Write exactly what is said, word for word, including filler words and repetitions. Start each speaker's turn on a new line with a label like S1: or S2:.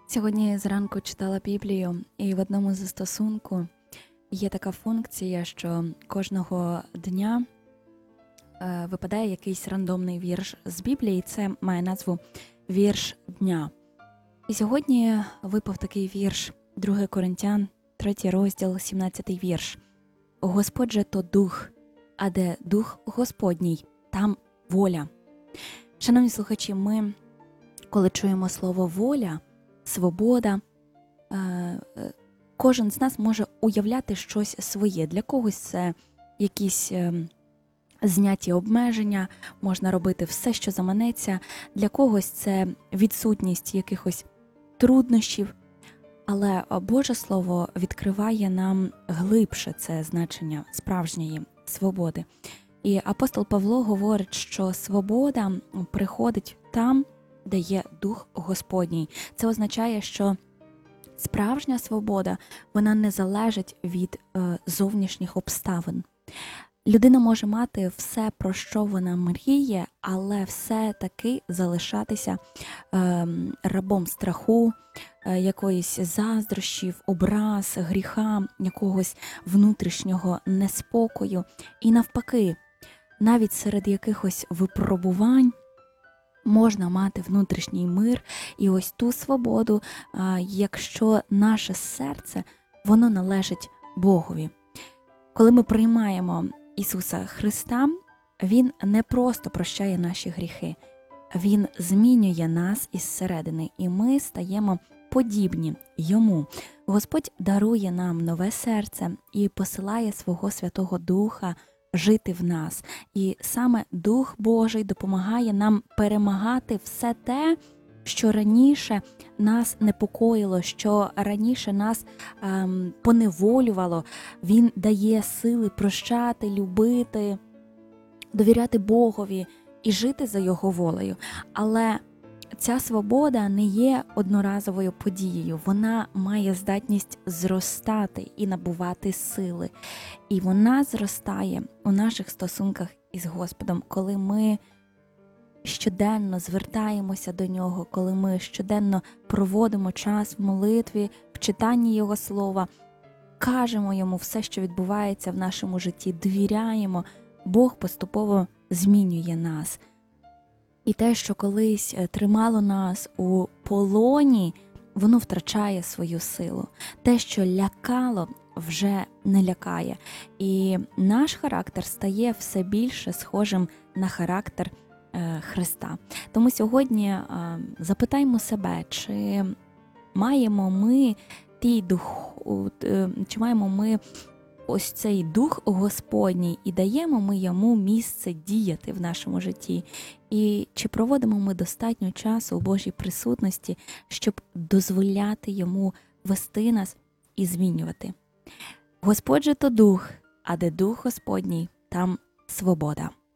S1: Сьогодні зранку читала Біблію, і в одному з застосунку є така функція, що кожного дня е, випадає якийсь рандомний вірш з Біблії, це має назву «Вірш дня». І сьогодні випав такий вірш, другий Коринтян, третій розділ, сімнадцятий вірш. «Господь же то дух, а де дух Господній, там воля». Шановні слухачі, ми, коли чуємо слово «воля», «свобода», кожен з нас може уявляти щось своє. Для когось це якісь зняті обмеження, можна робити все, що заманеться. Для когось це відсутність якихось труднощів. Але Боже Слово відкриває нам глибше це значення справжньої свободи. І апостол Павло говорить, що свобода приходить там, де є Дух Господній. Це означає, що справжня свобода, вона не залежить від е, зовнішніх обставин. Людина може мати все, про що вона мріє, але все-таки залишатися е, рабом страху, е, якоїсь заздрощів, образ, гріха, якогось внутрішнього неспокою. І навпаки, навіть серед якихось випробувань можна мати внутрішній мир і ось ту свободу, якщо наше серце, воно належить Богові. Коли ми приймаємо Ісуса Христа, Він не просто прощає наші гріхи, Він змінює нас із середини, і ми стаємо подібні Йому. Господь дарує нам нове серце і посилає свого Святого Духа жити в нас. І саме Дух Божий допомагає нам перемагати все те, що раніше нас непокоїло, що раніше нас ем, поневолювало. Він дає сили прощати, любити, довіряти Богові і жити за Його волею. Але ця свобода не є одноразовою подією, вона має здатність зростати і набувати сили. І вона зростає у наших стосунках із Господом, коли ми щоденно звертаємося до Нього, коли ми щоденно проводимо час в молитві, в читанні Його Слова, кажемо Йому все, що відбувається в нашому житті, довіряємо, Бог поступово змінює нас. І те, що колись тримало нас у полоні, воно втрачає свою силу. Те, що лякало, вже не лякає. І наш характер стає все більше схожим на характер е, Христа. Тому сьогодні е, запитаймо себе, чи маємо ми тій дух, е, чи маємо ми ось цей Дух Господній і даємо ми Йому місце діяти в нашому житті. І чи проводимо ми достатньо часу у Божій присутності, щоб дозволяти Йому вести нас і змінювати. Господь же то Дух, а де Дух Господній, там свобода.